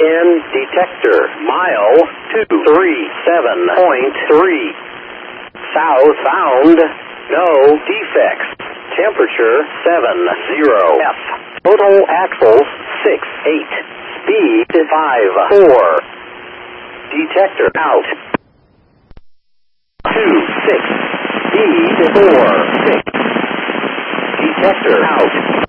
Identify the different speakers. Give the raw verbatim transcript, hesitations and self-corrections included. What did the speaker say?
Speaker 1: ten detector. Mile two three seven point three. South found. No defects. Temperature seven zero F. Total axles six eight. Speed five four. Detector out. two six. Speed four six. Detector out.